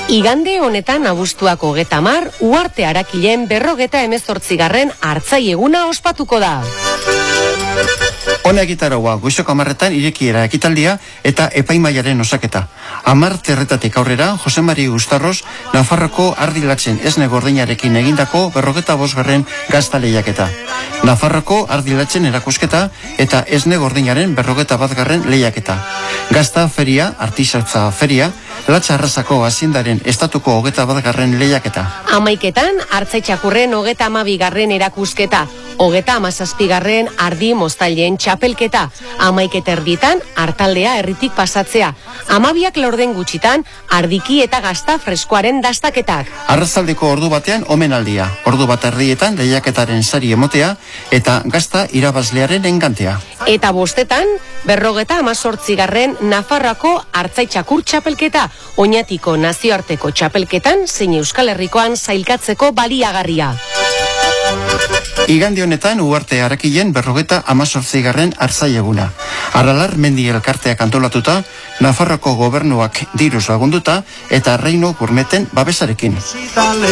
Igande honetan abuztuak 30, Uharte Arakilen 58. Artzai eguna ospatuko da. Hona egitaraua, goizoko 10 irekiera ekitaldia eta epaimaiaren osaketa. 10 terretatik aurrera, Jose Mari Gustarros, Nafarroko ardilatzen esne gordinarekin egindako 55. gazta lehiaketa. Nafarroko ardilatzen erakusketa eta esne gordinaren 51. lehiaketa. Gazta feria, artisatza feria, Latxa Arrasako haziendaren estatuko 21. lehiaketa. Amaiketan, Artzai Txakurren 32. erakusketa. 37. Ardi Moztailen txapelketa. 11 Artaldea herritik pasatzea. 12 laurden gutxitan, Ardiki eta gazta freskoaren dastaketak. Arratsaldeko ordu batean omenaldia. Ordu bat erdietan lehiaketaren sari emotea eta gazta irabazlearen engantea. Eta 5 58. Nafarroako Artzai Txakur txapelketa. Oñatiko nazioarteko txapelketan zein Euskal Herrikoan sailkatzeko baliagarria. Igande honetan Uharte Arakilen 58. Artzai eguna. Aralar mendi elkarteak antolatuta, Nafarroko gobernuak diruz lagunduta eta Reino Gurmeten babesarekin.